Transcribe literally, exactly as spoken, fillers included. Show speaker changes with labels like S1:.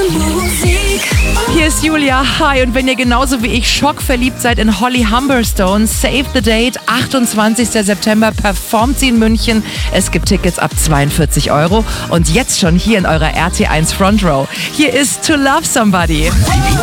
S1: Hier ist Julia, hi, und wenn ihr genauso wie ich schockverliebt seid in Holly Humberstone, save the date, achtundzwanzigster September performt sie in München. Es gibt Tickets ab zweiundvierzig Euro und jetzt schon hier in eurer R T eins Front Row. Hier ist To Love Somebody.